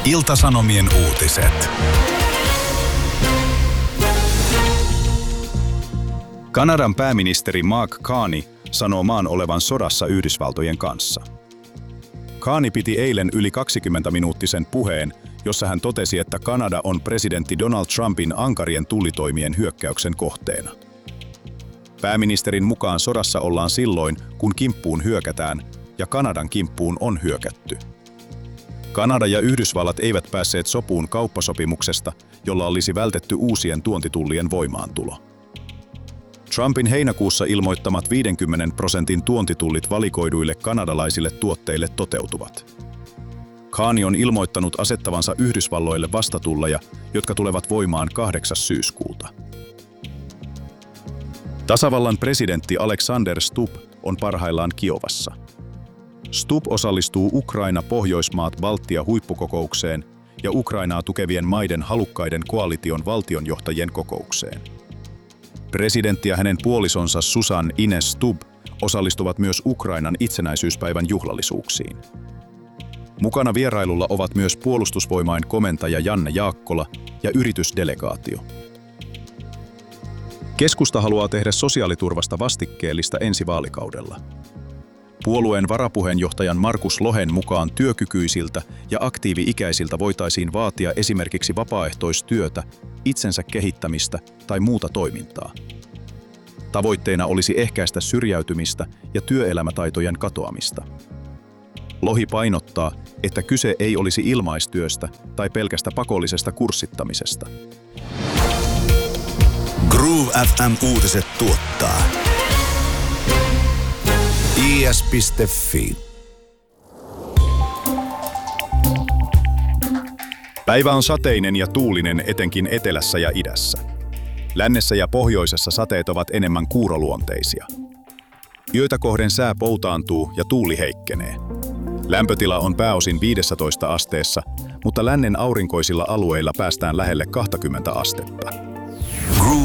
Ilta-Sanomien uutiset. Kanadan pääministeri Mark Carney sanoo maan olevan sodassa Yhdysvaltojen kanssa. Carney piti eilen yli 20-minuuttisen puheen, jossa hän totesi, että Kanada on presidentti Donald Trumpin ankarien tullitoimien hyökkäyksen kohteena. Pääministerin mukaan sodassa ollaan silloin, kun kimppuun hyökätään, ja Kanadan kimppuun on hyökätty. Kanada ja Yhdysvallat eivät päässeet sopuun kauppasopimuksesta, jolla olisi vältetty uusien tuontitullien voimaantulo. Trumpin heinäkuussa ilmoittamat 50% tuontitullit valikoiduille kanadalaisille tuotteille toteutuvat. Carney on ilmoittanut asettavansa Yhdysvalloille vastatulleja, jotka tulevat voimaan 8. syyskuuta. Tasavallan presidentti Alexander Stubb on parhaillaan Kiovassa. Stubb osallistuu Ukraina-Pohjoismaat-Baltia-huippukokoukseen ja Ukrainaa tukevien maiden halukkaiden koalition valtionjohtajien kokoukseen. Presidentti ja hänen puolisonsa Susan Ines Stubb osallistuvat myös Ukrainan itsenäisyyspäivän juhlallisuuksiin. Mukana vierailulla ovat myös puolustusvoimain komentaja Janne Jaakkola ja yritysdelegaatio. Keskusta haluaa tehdä sosiaaliturvasta vastikkeellista ensi vaalikaudella. Puolueen varapuheenjohtajan Markus Lohen mukaan työkykyisiltä ja aktiivi-ikäisiltä voitaisiin vaatia esimerkiksi vapaaehtoistyötä, itsensä kehittämistä tai muuta toimintaa. Tavoitteena olisi ehkäistä syrjäytymistä ja työelämätaitojen katoamista. Lohi painottaa, että kyse ei olisi ilmaistyöstä tai pelkästä pakollisesta kurssittamisesta. Groove FM-uutiset tuottaa is.fi. Päivä on sateinen ja tuulinen etenkin etelässä ja idässä. Lännessä ja pohjoisessa sateet ovat enemmän kuuroluonteisia. Yötä kohden sää poutaantuu ja tuuli heikkenee. Lämpötila on pääosin 15 asteessa, mutta lännen aurinkoisilla alueilla päästään lähelle 20 astetta. Groove